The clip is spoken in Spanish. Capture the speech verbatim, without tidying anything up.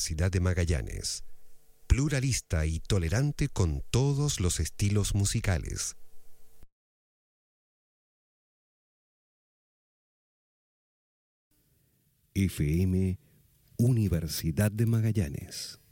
Universidad de Magallanes. Pluralista y tolerante con todos los estilos musicales. F M Universidad de Magallanes.